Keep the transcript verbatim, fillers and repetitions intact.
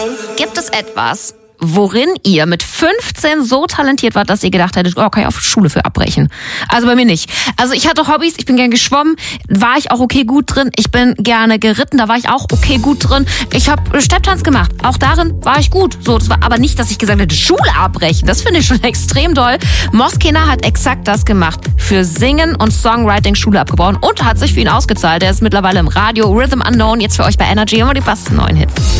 Gibt es etwas, worin ihr mit fünfzehn so talentiert wart, dass ihr gedacht hättet, oh, kann ich auf Schule für abbrechen? Also bei mir nicht. Also ich hatte Hobbys, ich bin gern geschwommen, war ich auch okay gut drin. Ich bin gerne geritten, da war ich auch okay gut drin. Ich habe Stepptanz gemacht, auch darin war ich gut. So, das war aber nicht, dass ich gesagt hätte, Schule abbrechen. Das finde ich schon extrem doll. Moskena hat exakt das gemacht. Für Singen und Songwriting Schule abgebrochen und hat sich für ihn ausgezahlt. Er ist mittlerweile im Radio, Rhythm Unknown, jetzt für euch bei Energy, immer die besten neuen Hits.